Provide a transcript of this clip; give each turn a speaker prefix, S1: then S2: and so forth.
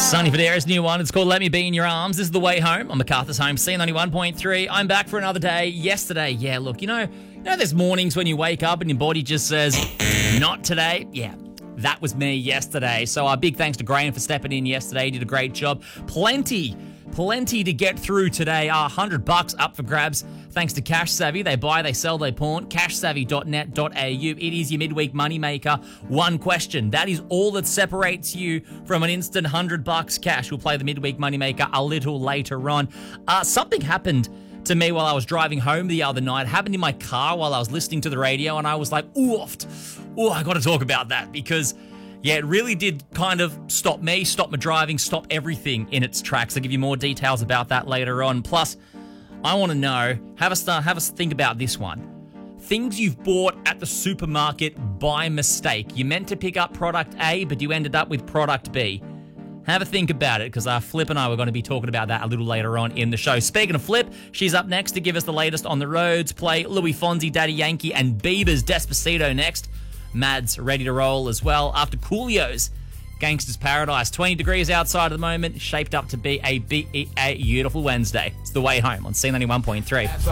S1: Sonny Fodera's new one. It's called Let Me Be in Your Arms. This is The Way Home on MacArthur's Home, C91.3. I'm back for another day. Yesterday, yeah, look, you know there's mornings when you wake up and your body just says, not today? Yeah, that was me yesterday. So big thanks to Graham for stepping in yesterday. He did a great job. Plenty to get through today. $100 up for grabs. Thanks to Cash Savvy. They buy, they sell, they pawn. Cashsavvy.net.au. It is your midweek moneymaker. One question. That is all that separates you from an instant $100 cash. We'll play the midweek moneymaker a little later on. Something happened to me while I was driving home the other night. It happened in my car while I was listening to the radio, and I was like, oofed. Oh, I got to talk about that because, yeah, it really did kind of stop me, stop my driving, stop everything in its tracks. I'll give you more details about that later on. Plus, I want to know, have a think about this one. Things you've bought at the supermarket by mistake. You meant to pick up product A, but you ended up with product B. Have a think about it, because Flip and I were going to be talking about that a little later on in the show. Speaking of Flip, she's up next to give us the latest on the roads. Play Louis Fonsi, Daddy Yankee, and Bieber's Despacito next. Mad's ready to roll as well after Coolio's Gangster's Paradise. 20 degrees outside at the moment, shaped up to be a beautiful Wednesday. It's The Way Home on C91.3.